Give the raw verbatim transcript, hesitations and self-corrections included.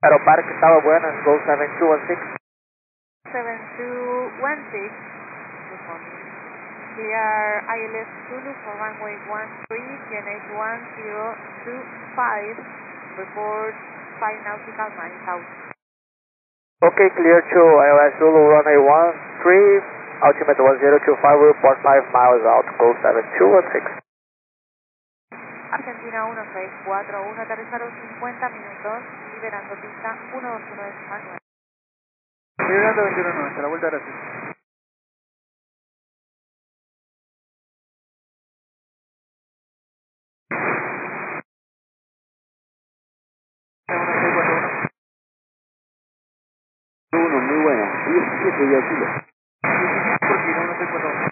Aeroparque estaba bueno, Go seven two one six. seven two one six. Good morning. Clear I L S Zulu for runway one three, G N H one zero two five. Report five nautical miles out. Okay, clear to I L S Zulu runway one three, altimeter one zero two five, report five miles out, Go seven two one six. Argentina uno seis cuatro uno, aterrizaron cincuenta minutos, liberando pista uno dos uno de Manuel. Liberando veintiuno nueve, hasta la vuelta gracias. Uno, muy buena. diecisiete de kilo. diecisiete por kilo, uno seis cuatro uno.